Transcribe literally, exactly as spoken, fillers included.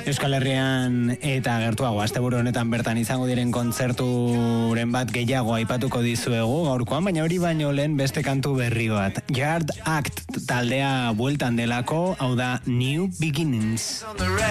Euskal Herrian eta gertuago asteburu honetan bertan izango diren kontzerturen bat gehiago aipatuko dizuegu gaurkoan, baina hori baino lehen beste kantu berri bat. Yard Act taldea bueltan delako, hau da New Beginnings.